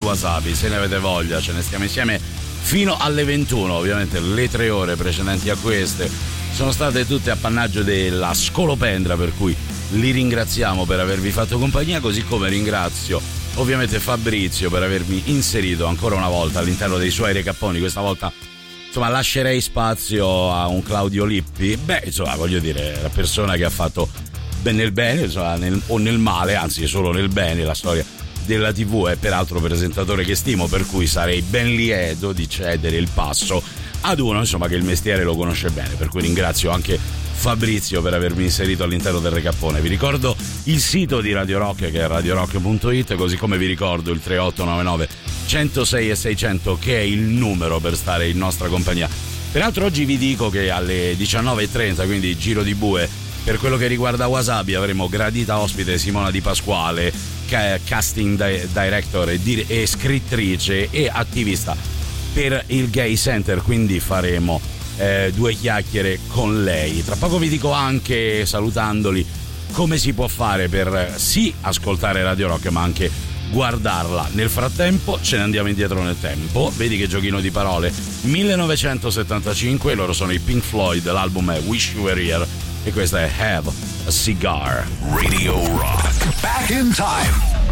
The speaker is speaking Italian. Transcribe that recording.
Wasabi, se ne avete voglia ce ne stiamo insieme fino alle 21. Ovviamente le 3 ore precedenti a queste sono state tutte appannaggio della Scolopendra, per cui li ringraziamo per avervi fatto compagnia, così come ringrazio ovviamente Fabrizio per avermi inserito ancora una volta all'interno dei suoi recapponi. Questa volta insomma lascerei spazio a un Claudio Lippi, beh insomma voglio dire la persona che ha fatto nel bene insomma, o nel male, anzi solo nel bene la storia della TV, e peraltro presentatore che stimo, per cui sarei ben lieto di cedere il passo ad uno insomma che il mestiere lo conosce bene, per cui ringrazio anche Fabrizio per avermi inserito all'interno del recappone. Vi ricordo il sito di Radio Rock, che è radiorock.it, così come vi ricordo il 3899 106 e 600, che è il numero per stare in nostra compagnia. Peraltro oggi vi dico che alle 19.30, quindi giro di bue, per quello che riguarda Wasabi, avremo gradita ospite Simona Di Pasquale, casting director e scrittrice e attivista per il Gay Center, quindi faremo 2 chiacchiere con lei. Tra poco vi dico anche, salutandoli, come si può fare per sì ascoltare Radio Rock ma anche guardarla. Nel frattempo ce ne andiamo indietro nel tempo, vedi che giochino di parole. 1975, loro sono i Pink Floyd, l'album è Wish You Were Here e questa è Have a Cigar. Radio Rock, back in time.